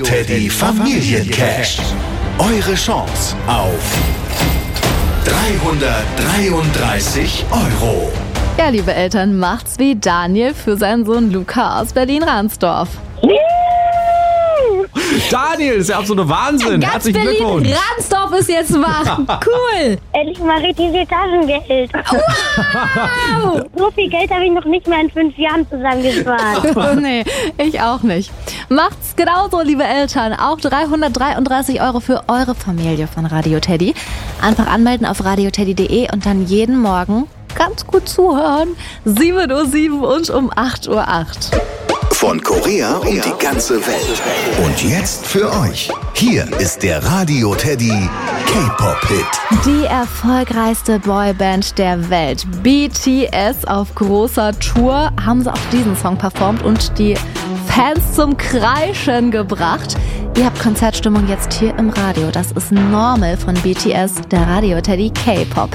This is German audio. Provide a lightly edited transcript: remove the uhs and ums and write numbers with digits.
Teddy Familiencash. Eure Chance auf 333 €. Ja, liebe Eltern, macht's wie Daniel für seinen Sohn Luca aus Berlin-Ransdorf. Daniel, das ist ja absoluter Wahnsinn. Ganz Herzlichen Glückwunsch. Berlin-Ransdorf ist jetzt wach. Cool. Endlich mal richtig Taschengeld. Wow. So viel Geld habe ich noch nicht mal in 5 Jahren zusammengespart. Nee, ich auch nicht. Macht's genauso, liebe Eltern. Auch 333 € für eure Familie von Radio Teddy. Einfach anmelden auf radioteddy.de und dann jeden Morgen ganz gut zuhören. 7:07 Uhr und um 8:08 Uhr. Von Korea um die ganze Welt. Und jetzt für euch. Hier ist der Radio Teddy K-Pop-Hit. Die erfolgreichste Boyband der Welt, BTS, auf großer Tour, haben sie auch diesen Song performt und die Fans zum Kreischen gebracht. Ihr habt Konzertstimmung jetzt hier im Radio. Das ist Normal von BTS, der Radio Teddy K-Pop.